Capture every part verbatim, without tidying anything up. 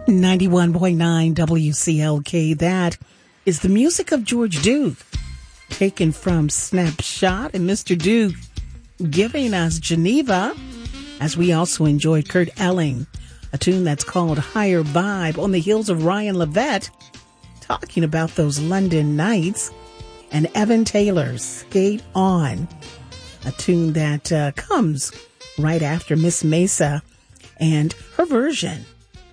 ninety-one point nine W C L K. That is the music of George Duke, taken from Snapshot, and Mister Duke giving us Geneva, as we also enjoyed Kurt Elling, a tune that's called Higher Vibe, on the heels of Ryan Levette, talking about those London nights, and Evan Taylor's Skate On, a tune that uh, comes right after Miss Mesa and her version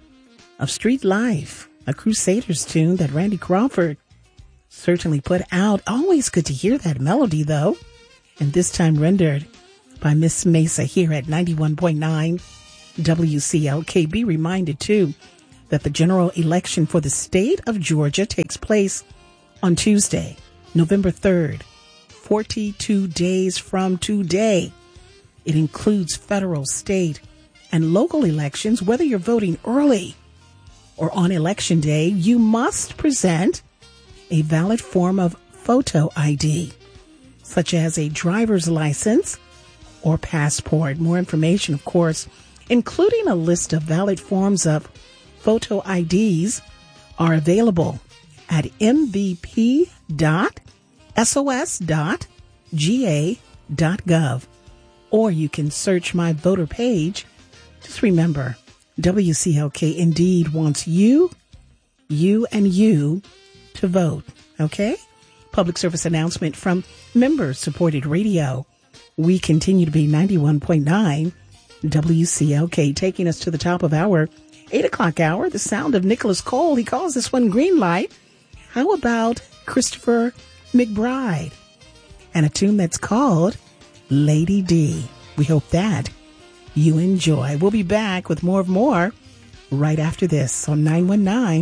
of Street Life, a Crusaders tune that Randy Crawford certainly put out. Always good to hear that melody, though, and this time rendered by Miss Mesa here at ninety-one point nine W C L K. Be reminded, too, that the general election for the state of Georgia takes place on Tuesday, November third, forty-two days from today. It includes federal, state, and local elections. Whether you're voting early or on election day, you must present a valid form of photo I D, such as a driver's license or passport. More information, of course, including a list of valid forms of photo I Ds, are available at m v p dot s o s dot g a dot gov, or you can search my voter page. Just remember, W C L K indeed wants you, you, and you to vote, okay? Public service announcement from member-supported radio. We continue to be ninety-one point nine W C L K, taking us to the top of our eight o'clock hour. The sound of Nicholas Cole. He calls this one Green Light. How about Christopher McBride and a tune that's called Lady D? We hope that you enjoy. We'll be back with more of more right after this on nine one nine.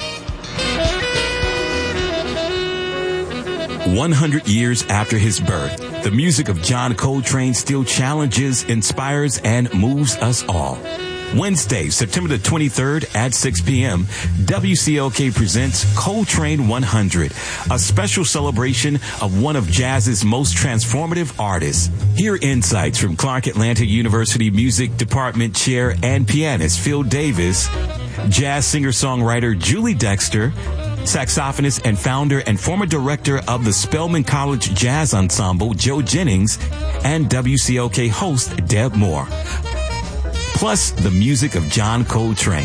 one hundred years after his birth, the music of John Coltrane still challenges, inspires, and moves us all. Wednesday, September the twenty-third at six p.m., W C L K presents Coltrane one hundred, a special celebration of one of jazz's most transformative artists. Hear insights from Clark Atlanta University Music Department Chair and pianist Phil Davis, jazz singer-songwriter Julie Dexter, saxophonist and founder and former director of the Spelman College Jazz Ensemble, Joe Jennings, and W C L K host Deb Moore. Plus, the music of John Coltrane.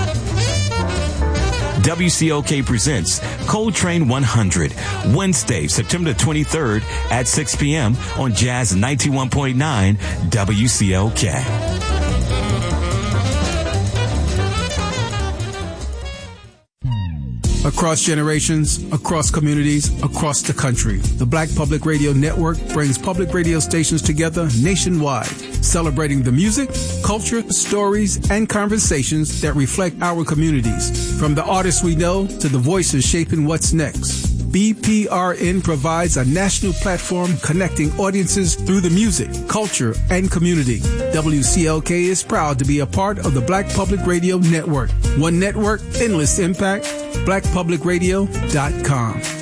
W C L K presents Coltrane one hundred, Wednesday, September twenty-third at six p.m. on Jazz ninety-one point nine W C L K. Across generations, across communities, across the country, the Black Public Radio Network brings public radio stations together nationwide, celebrating the music, culture, stories, and conversations that reflect our communities. From the artists we know to the voices shaping what's next, B P R N provides a national platform connecting audiences through the music, culture, and community. W C L K is proud to be a part of the Black Public Radio Network. One network, endless impact, black public radio dot com.